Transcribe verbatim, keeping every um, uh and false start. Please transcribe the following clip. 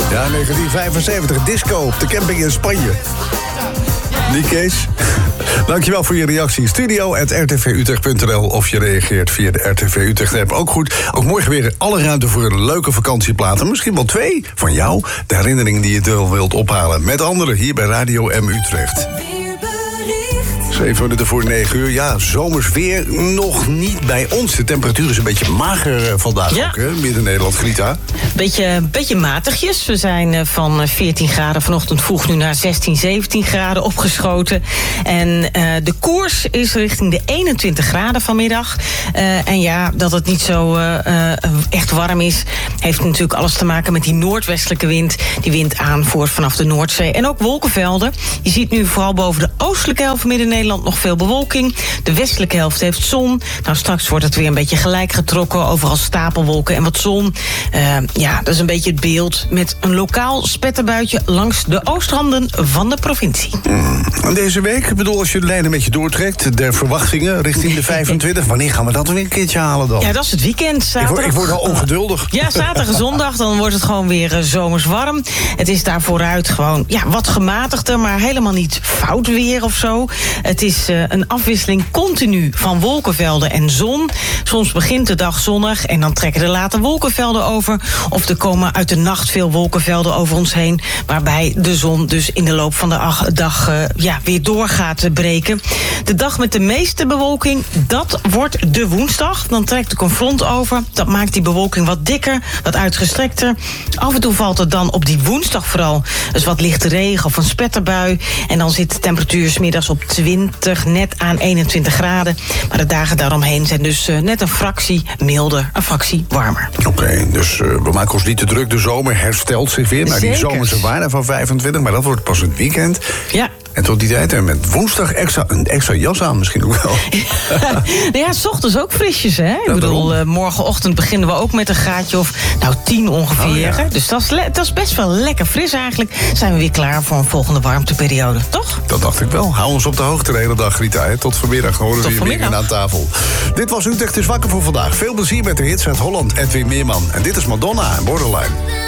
Ja, negentien vijfenzeventig, disco op de camping in Spanje. Die Kees. Dankjewel voor je reactie. Studio at r t v utrecht punt n l of je reageert via de R T V Utrecht app. Ook goed. Ook morgen weer alle ruimte voor een leuke vakantieplaat. En misschien wel twee van jou. De herinneringen die je wel wilt ophalen. Met anderen hier bij Radio M Utrecht. Zeven minuten voor negen uur. Ja, zomers weer nog niet bij ons. De temperatuur is een beetje mager vandaag ja. ook, hè? Midden-Nederland, Grita. Beetje, beetje matigjes. We zijn van veertien graden vanochtend vroeg nu naar zestien, zeventien graden opgeschoten. En uh, de koers is richting de eenentwintig graden vanmiddag. Uh, en ja, dat het niet zo uh, uh, echt warm is, heeft natuurlijk alles te maken met die noordwestelijke wind. Die wind aanvoert vanaf de Noordzee. En ook wolkenvelden. Je ziet nu vooral boven de oostelijke helft van Midden-Nederland nog veel bewolking. De westelijke helft heeft zon. Nou, straks wordt het weer een beetje gelijk getrokken. Overal stapelwolken en wat zon. Uh, ja, dat is een beetje het beeld met een lokaal spetterbuitje langs de oostranden van de provincie. Mm. En deze week, ik bedoel, als je de lijn een beetje doortrekt, de verwachtingen richting de vijfentwintig, wanneer gaan we dat weer een keertje halen dan? Ja, dat is het weekend. Zaterdag. Ik word, ik word al ongeduldig. Ja, zaterdag en zondag, dan wordt het gewoon weer uh, zomers warm. Het is daar vooruit gewoon ja, wat gematigder, maar helemaal niet fout weer of zo. Het is uh, een afwisseling continu van wolkenvelden en zon. Soms begint de dag zonnig en dan trekken er later wolkenvelden over. Of er komen uit de nacht veel wolkenvelden over ons heen, waarbij de zon dus in de loop van de ach, dag uh, ja, weer door gaat breken. De dag met de meeste bewolking, dat wordt de woensdag. Dan trekt er een front over. Dat maakt die bewolking wat dikker, wat uitgestrekter. Af en toe valt het dan op die woensdag vooral dus wat lichte regen of een spetterbui. En dan zit de temperatuur 's middags op twintig, net aan eenentwintig graden. Maar de dagen daaromheen zijn dus uh, net een fractie milder, een fractie warmer. Oké, okay, dus uh, we maken ons niet te druk. De zomer herstelt zich weer naar die zomerse waarde van vijfentwintig. Maar dat wordt pas het weekend. Ja. En tot die tijd, en met woensdag extra, een extra jas aan misschien ook wel. Ja, nou ja, 's ochtends ook frisjes, hè? Ik ja, bedoel, uh, morgenochtend beginnen we ook met een graadje of nou tien ongeveer. Oh, ja. Dus dat is, le- dat is best wel lekker fris eigenlijk. Zijn we weer klaar voor een volgende warmteperiode, toch? Dat dacht ik wel. Hou ons op de hoogte de hele dag, Rita. Hè? Tot vanmiddag horen we hier weer aan tafel. Dit was Utrecht is wakker voor vandaag. Veel plezier met de hits uit Holland, Edwin Meerman. En dit is Madonna en Borderline.